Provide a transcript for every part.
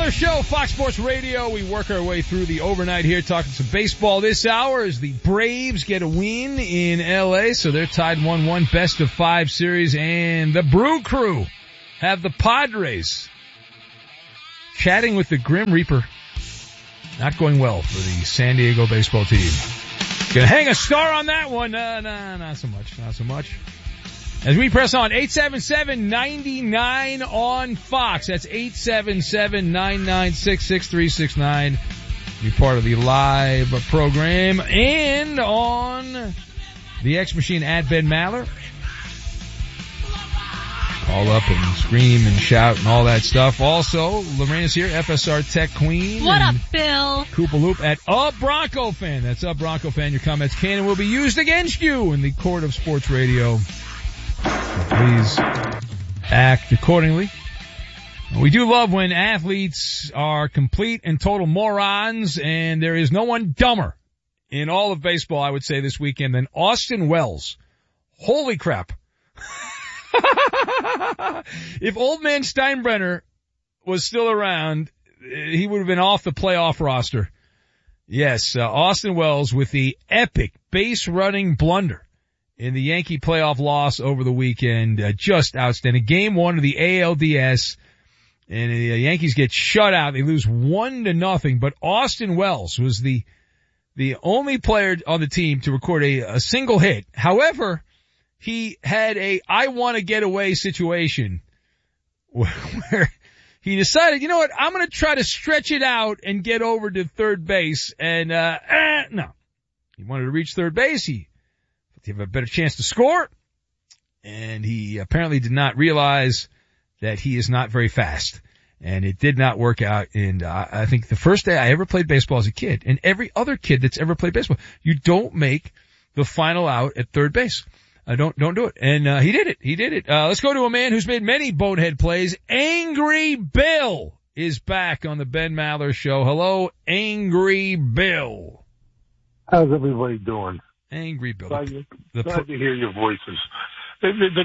Maller Show, Fox Sports Radio. We work our way through the overnight here, talking some baseball this hour as the Braves get a win in L.A., so they're tied 1-1, best of 5 series, and the Brew Crew have the Padres chatting with the Grim Reaper. Not going well for the San Diego baseball team. Gonna hang a star on that one. Not so much. As we press on, 877-99 on Fox. That's 877-996-6369. Be part of the live program. And on the X Machine at Ben Maller. Call up and scream and shout and all that stuff. Also, Lorena's here, FSR Tech Queen. What up, Bill? Koopa Loop at A Bronco Fan. That's A Bronco Fan. Your comments can and will be used against you in the court of sports radio. Please act accordingly. We do love when athletes are complete and total morons, and there is no one dumber in all of baseball, I would say, this weekend than Austin Wells. Holy crap. If old man Steinbrenner was still around, he would have been off the playoff roster. Yes, Austin Wells with the epic base running blunder in the Yankee playoff loss over the weekend. Just outstanding. Game 1 of the ALDS, and the Yankees get shut out. They lose 1-0, but Austin Wells was the only player on the team to record a single hit. However, he had a I want to get away situation where he decided, you know what, I'm going to try to stretch it out and get over to third base. And, no. He wanted to reach third base. He have a better chance to score. And he apparently did not realize that he is not very fast. And it did not work out. And I think the first day I ever played baseball as a kid, and every other kid that's ever played baseball, you don't make the final out at third base. Don't do it. And he did it. Let's go to a man who's made many bonehead plays. Angry Bill is back on the Ben Maller Show. Hello, Angry Bill. How's everybody doing? Angry Bill. Glad to hear your voices. The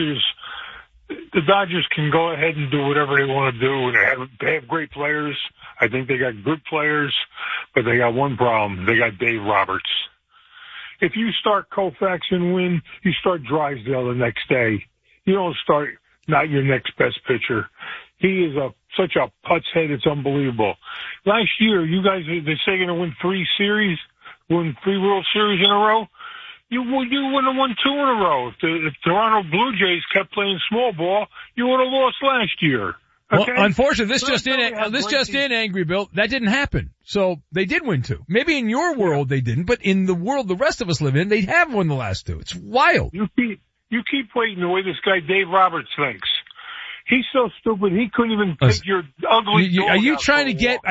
Dodgers can go ahead and do whatever they want to do, and they have great players. I think they got good players, but they got one problem. They got Dave Roberts. If you start Koufax and win, you start Drysdale the next day. You don't start not your next best pitcher. He is such a putz head, it's unbelievable. Last year, you guys, they say you're going to win 3 World Series in a row. You wouldn't have won 2 in a row. If the Toronto Blue Jays kept playing small ball, you would have lost last year. Okay? Well, unfortunately, this just in, Angry Bill, that didn't happen. So they did win 2. Maybe in your world they didn't, but in the world the rest of us live in, they have won the last 2. It's wild. You keep waiting the way this guy Dave Roberts thinks. He's so stupid, he couldn't even take your ugly dog Are you trying to get,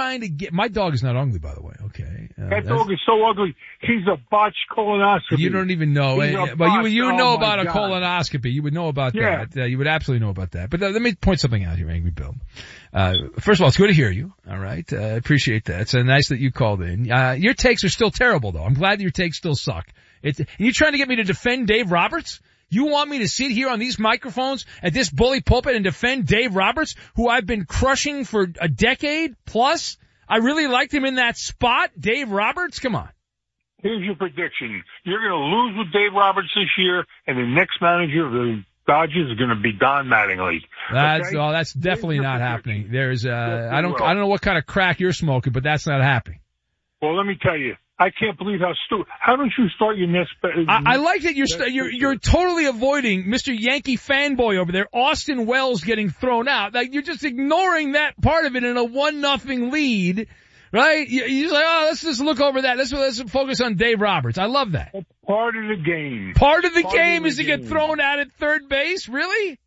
my dog is not ugly, by the way, okay? That dog is so ugly, he's a botched colonoscopy. You don't even know, but you know about a colonoscopy. You would know about that. You would absolutely know about that. But let me point something out here, Angry Bill. First of all, it's good to hear you, alright? I appreciate that. It's nice that you called in. Your takes are still terrible, though. I'm glad your takes still suck. And you trying to get me to defend Dave Roberts? You want me to sit here on these microphones at this bully pulpit and defend Dave Roberts, who I've been crushing for a decade plus? I really liked him in that spot. Dave Roberts, come on. Here's your prediction. You're going to lose with Dave Roberts this year, and the next manager of the Dodgers is going to be Don Mattingly. That's definitely not happening. There's I don't know what kind of crack you're smoking, but that's not happening. Well, let me tell you. I can't believe how stupid. How don't you start your next? I like that you're totally avoiding Mr. Yankee fanboy over there, Austin Wells getting thrown out. Like you're just ignoring that part of it in a 1-0 lead, right? You're like, let's just look over that. Let's focus on Dave Roberts. I love that. That's part of the game. Part of the game is to get thrown out at third base. Really?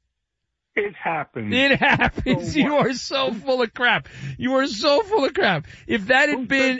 It happens. It happens. You are so full of crap. You are so full of crap. If that had been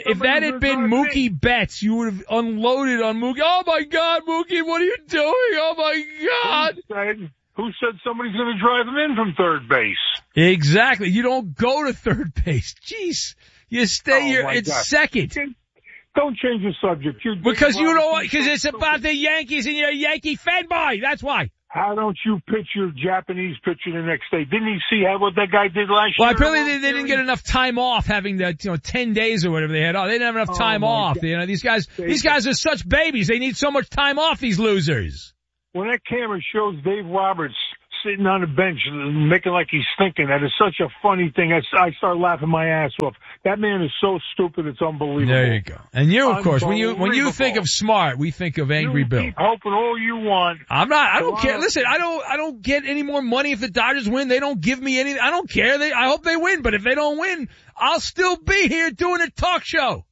Mookie Betts, you would have unloaded on Mookie. Oh my God, Mookie, what are you doing? Oh my God. Who said somebody's going to drive him in from third base? Exactly. You don't go to third base. Jeez. You stay here. It's God. Second. Don't change the subject. Because you know what? Because it's about the Yankees and you're a Yankee fanboy. That's why. How don't you pitch your Japanese pitcher the next day? Didn't he see what that guy did last year? Well, apparently they didn't get enough time off having that, 10 days or whatever they had. Oh, they didn't have enough time off. God. These guys are such babies. They need so much time off, these losers. When that camera shows Dave Roberts sitting on the bench making like he's thinking, that is such a funny thing. I start laughing my ass off. That man is so stupid, it's unbelievable. There you go. And you, of course, when you think of smart, we think of Angry Bill. Keep hoping all you want. I don't care. Listen, I don't get any more money if the Dodgers win. They don't give me any. I don't care. I hope they win, but if they don't win, I'll still be here doing a talk show.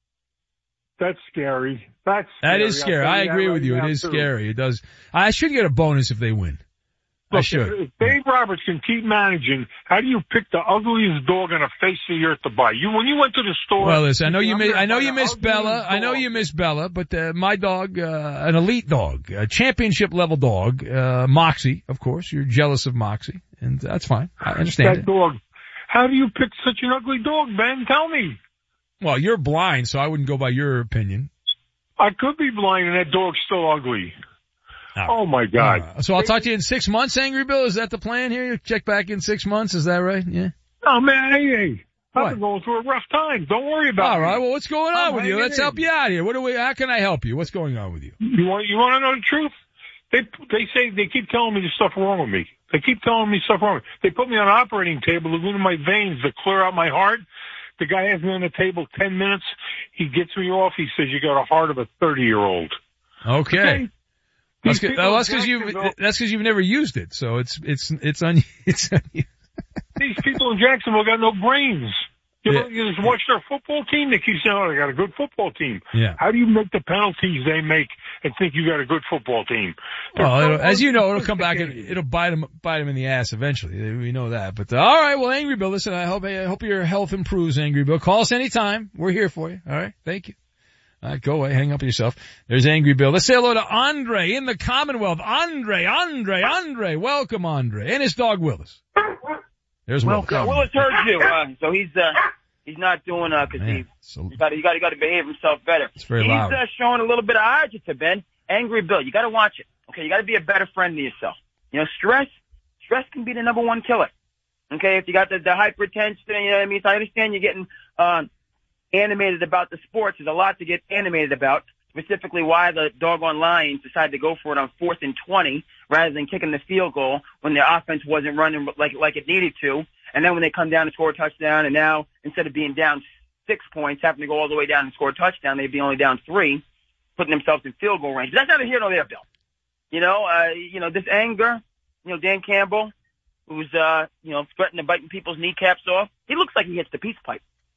That's scary. That is scary. I agree with you. It is scary. It does. I should get a bonus if they win. Look, I should. If Dave Roberts can keep managing, how do you pick the ugliest dog on the face of the earth to buy? When you went to the store. Well, listen, I know you miss Bella. I know you miss Bella, but my dog, an elite dog, a championship level dog, Moxie, of course. You're jealous of Moxie, and that's fine. I understand that dog. How do you pick such an ugly dog, Ben? Tell me. Well, you're blind, so I wouldn't go by your opinion. I could be blind, and that dog's still ugly. Oh my God. So I'll talk to you in 6 months, Angry Bill. Is that the plan here? You check back in 6 months. Is that right? Yeah. Oh man, hey. I've been going through a rough time. Don't worry about it. All right. Well, what's going on with you? Let's help you out here. How can I help you? What's going on with you? You want to know the truth? They keep telling me there's stuff wrong with me. They keep telling me stuff wrong. They put me on an operating table to go into my veins to clear out my heart. The guy has me on the table 10 minutes. He gets me off. He says, you got a heart of a 30-year-old. Okay. That's because you've never used it, so it's on you. These people in Jacksonville got no brains. You just watch their football team. They keep saying, they got a good football team. Yeah. How do you make the penalties they make and think you got a good football team? Well, as you know, it'll come back and it'll bite them in the ass eventually. We know that. But all right, well, Angry Bill, listen, I hope your health improves, Angry Bill. Call us anytime. We're here for you. All right, thank you. All right, go away. Hang up yourself. There's Angry Bill. Let's say hello to Andre in the Commonwealth. Andre. Welcome, Andre. And his dog, Willis. There's Willis. Willis heard you. So he's not doing, cause you gotta behave himself better. It's very loud. He's showing a little bit of agita, Ben. Angry Bill. You gotta watch it. Okay, you gotta be a better friend to yourself. Stress can be the number one killer. Okay, if you got the hypertension, you know what I mean? So I understand you're getting, animated about the sports. There's a lot to get animated about, specifically why the doggone Lions decided to go for it on 4th and 20 rather than kicking the field goal when their offense wasn't running like it needed to. And then when they come down and score a touchdown, and now instead of being down 6 points, having to go all the way down and score a touchdown, they'd be only down 3, putting themselves in field goal range. But that's neither here nor there, Bill. This anger, Dan Campbell, who's, threatening to biting people's kneecaps off, he looks like he hits the peace pipe.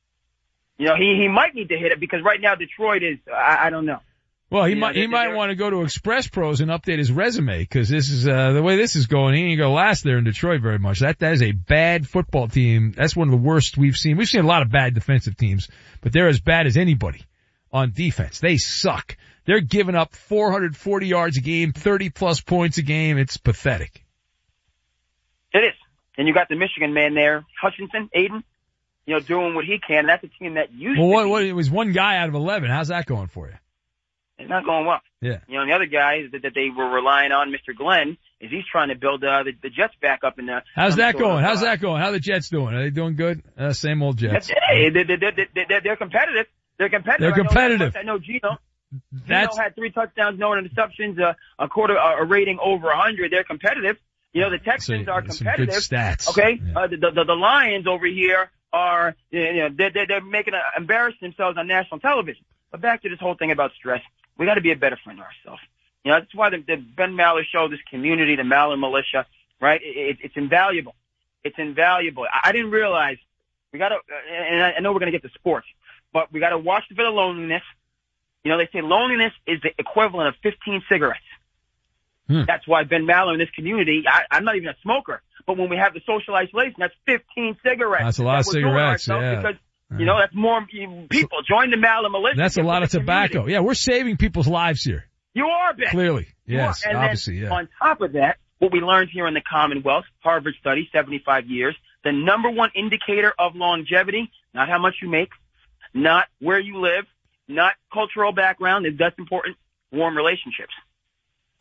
He might need to hit it because right now Detroit is, I don't know. Well, he might want to go to Express Pros and update his resume because this is, the way this is going, he ain't gonna last there in Detroit very much. That is a bad football team. That's one of the worst we've seen. We've seen a lot of bad defensive teams, but they're as bad as anybody on defense. They suck. They're giving up 440 yards a game, 30 plus points a game. It's pathetic. It is. And you got the Michigan man there, Hutchinson, Aiden. Doing what he can. That's a team that used to. Well, it was one guy out of 11. How's that going for you? It's not going well. Yeah. And the other guy that they were relying on, Mr. Glenn, is he's trying to build the Jets back up in the. How's that going? How are the Jets doing? Are they doing good? Same old Jets. Hey, they're competitive. They're competitive. I know Gino. Gino had 3 touchdowns, no interceptions, a rating over 100. They're competitive. The Texans are competitive. Some good stats. Okay. Yeah. The Lions over here are, they're making embarrass themselves on national television. But back to this whole thing about stress. We got to be a better friend to ourselves. That's why the Ben Maller show, this community, the Maller militia, right? It's invaluable. It's invaluable. I didn't realize we got to, and I know we're going to get to sports, but we got to watch for the loneliness. They say loneliness is the equivalent of 15 cigarettes. That's why Ben Maller in this community, I'm not even a smoker, but when we have the social isolation, that's 15 cigarettes. That's a lot of cigarettes, yeah. Because, that's more people. Join the Maller militia. That's a lot of tobacco. Community. Yeah, we're saving people's lives here. You are, Ben. Clearly. Yes, and obviously, then, on top of that, what we learned here in the Commonwealth, Harvard study, 75 years, the number one indicator of longevity, not how much you make, not where you live, not cultural background, that's important, warm relationships.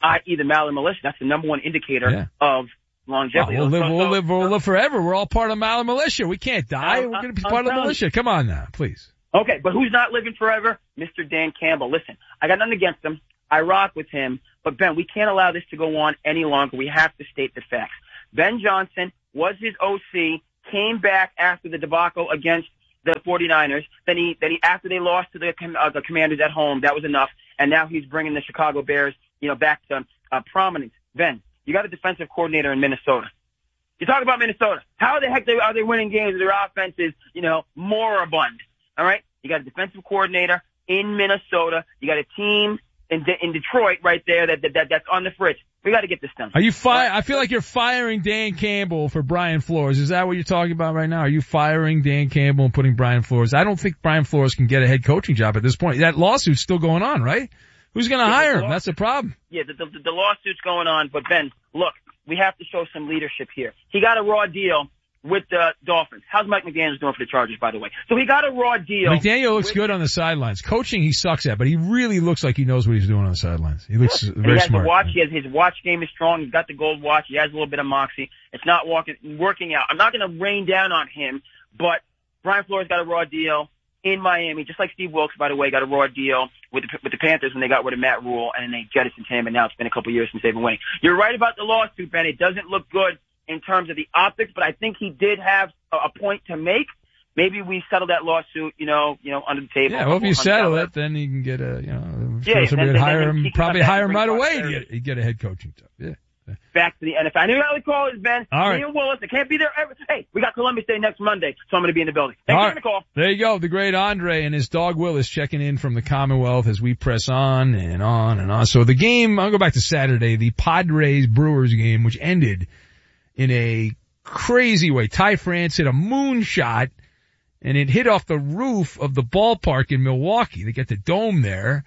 i.e. the Maller militia. That's the number one indicator of longevity. We'll live forever. We're all part of Maller militia. We can't die. We're going to be part of the militia. Come on now, please. Okay, but who's not living forever? Mr. Dan Campbell. Listen, I got nothing against him. I rock with him. But, Ben, we can't allow this to go on any longer. We have to state the facts. Ben Johnson was his OC, came back after the debacle against the 49ers. Then he after they lost to the Commanders at home, that was enough. And now he's bringing the Chicago Bears, back to prominence. Ben, you got a defensive coordinator in Minnesota. You talk about Minnesota. How the heck are they winning games if their offense is, moribund? All right? You got a defensive coordinator in Minnesota. You got a team in Detroit right there that's on the fridge. We got to get this done. Are you I feel like you're firing Dan Campbell for Brian Flores. Is that what you're talking about right now? Are you firing Dan Campbell and putting Brian Flores? I don't think Brian Flores can get a head coaching job at this point. That lawsuit's still going on, right? Who's going to hire him? That's the problem. Yeah, the lawsuit's going on. But, Ben, look, we have to show some leadership here. He got a raw deal with the Dolphins. How's Mike McDaniel doing for the Chargers, by the way? So he got a raw deal. McDaniel looks good on the sidelines. Coaching, he sucks at, but he really looks like he knows what he's doing on the sidelines. He looks very smart. His watch game is strong. He's got the gold watch. He has a little bit of moxie. It's not working out. I'm not going to rain down on him, but Brian Flores got a raw deal in Miami, just like Steve Wilkes, by the way, got a raw deal with the Panthers when they got rid of Matt Rule, and they jettisoned him, and now it's been a couple of years since they've been winning. You're right about the lawsuit, Ben. It doesn't look good in terms of the optics, but I think he did have a point to make. Maybe we settle that lawsuit, under the table. Yeah, well, if you settle it, then you can get somebody would hire him, probably hire him right away. He'd get a head coaching job. Yeah. Back to the NFL. I knew how the call is, Ben. All right. Neil Willis, I can't be there ever. Hey, we got Columbus Day next Monday, so I'm going to be in the building. Thanks for the call. There you go. The great Andre and his dog Willis checking in from the Commonwealth as we press on and on and on. So the game, I'll go back to Saturday, the Padres-Brewers game, which ended in a crazy way. Ty France hit a moonshot, and it hit off the roof of the ballpark in Milwaukee. They got the dome there,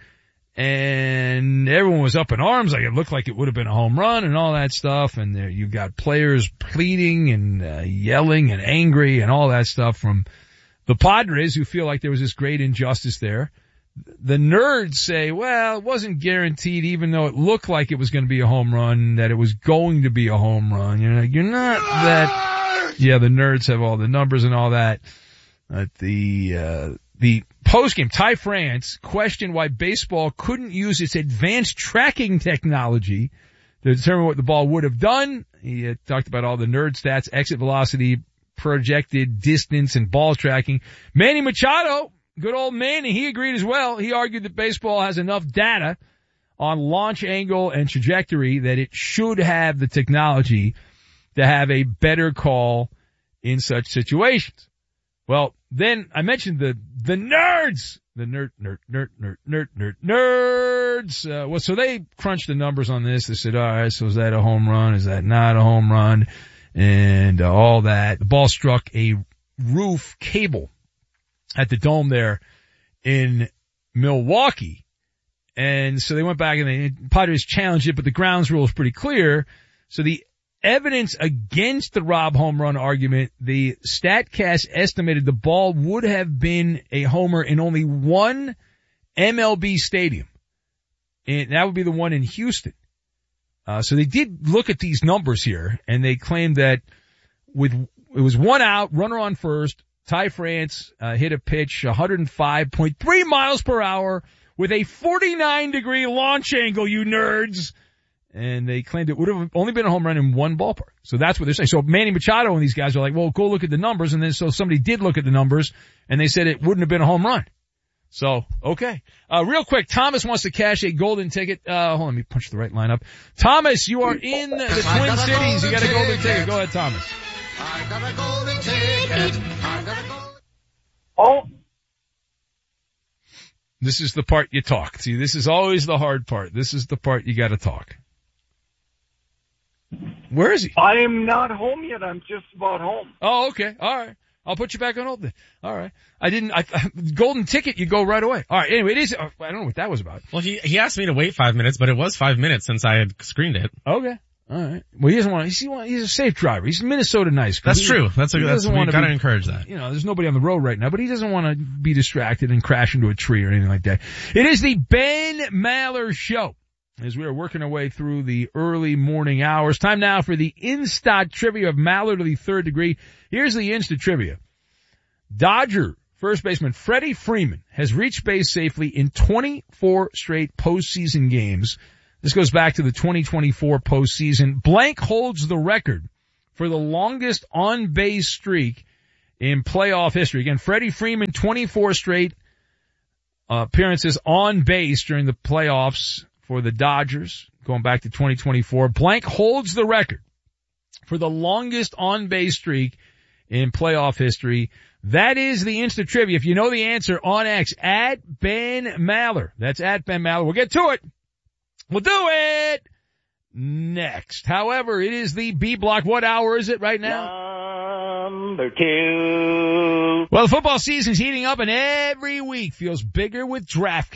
and everyone was up in arms. Like it looked like it would have been a home run and all that stuff. And there you got players pleading and yelling and angry and all that stuff from the Padres, who feel like there was this great injustice there. The nerds say, well, it wasn't guaranteed, even though it looked like it was going to be a home run, that it was going to be a home run. You're not that. Yeah, the nerds have all the numbers and all that. The postgame, Ty France questioned why baseball couldn't use its advanced tracking technology to determine what the ball would have done. He talked about all the nerd stats, exit velocity, projected distance, and ball tracking. Manny Machado, good old Manny, he agreed as well. He argued that baseball has enough data on launch angle and trajectory that it should have the technology to have a better call in such situations. Well, then I mentioned the nerds, the nerds. So they crunched the numbers on this. They said, all right, so is that a home run? Is that not a home run? And all that. The ball struck a roof cable at the dome there in Milwaukee. And so they went back and the Padres challenged it, but the grounds rule is pretty clear. So the evidence against the Rob home run argument, the StatCast estimated the ball would have been a homer in only one MLB stadium. And that would be the one in Houston. So they did look at these numbers here, and they claimed that it was one out, runner on first, Ty France hit a pitch 105.3 miles per hour with a 49-degree launch angle, you nerds. And they claimed it would have only been a home run in one ballpark. So that's what they're saying. So Manny Machado and these guys are like, well, go look at the numbers. And then so somebody did look at the numbers, and they said it wouldn't have been a home run. So, okay. Real quick, Thomas wants to cash a golden ticket. Hold on, let me punch the right line up. Thomas, you are in the Twin Cities. You got a golden ticket. Go ahead, Thomas. I got a golden ticket. I got a golden... Oh. This is the part you talk. See, this is always the hard part. This is the part you got to talk. Where is he? I am not home yet. I'm just about home. Oh, okay. All right. I'll put you back on hold then. All right. Golden ticket, you go right away. All right. Anyway, it is, I don't know what that was about. Well, he asked me to wait 5 minutes, but it was 5 minutes since I had screened it. Okay. All right. Well, he doesn't want he's a safe driver. He's Minnesota nice. That's true. We gotta encourage that. There's nobody on the road right now, but he doesn't want to be distracted and crash into a tree or anything like that. It is the Ben Maller Show. as we are working our way through the early morning hours. Time now for the Insta trivia of Mallard of the third degree. Here's the Insta trivia. Dodger first baseman Freddie Freeman has reached base safely in 24 straight postseason games. This goes back to the 2024 postseason. Blank holds the record for the longest on-base streak in playoff history. Again, Freddie Freeman, 24 straight appearances on base during the playoffs for the Dodgers, going back to 2024. Blank holds the record for the longest on-base streak in playoff history. That is the Insta trivia. If you know the answer, on X, at Ben Maller. That's at Ben Maller. We'll get to it. We'll do it next. However, it is the B block. What hour is it right now? Number 2. Well, the football season's heating up, and every week feels bigger with DraftKings.